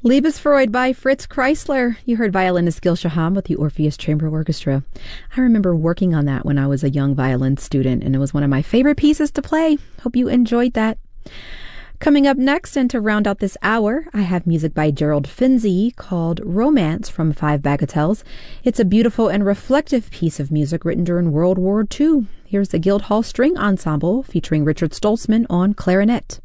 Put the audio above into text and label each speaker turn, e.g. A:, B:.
A: Liebesfreud by Fritz Kreisler. You heard violinist Gil Shaham with the Orpheus Chamber Orchestra. I remember working on that when I was a young violin student, and it was one of my favorite pieces to play. Hope you enjoyed that. Coming up next, and to round out this hour, I have music by Gerald Finzi called Romance from Five Bagatelles. It's a beautiful and reflective piece of music written during World War II. Here's the Guildhall String Ensemble featuring Richard Stoltzman on clarinet.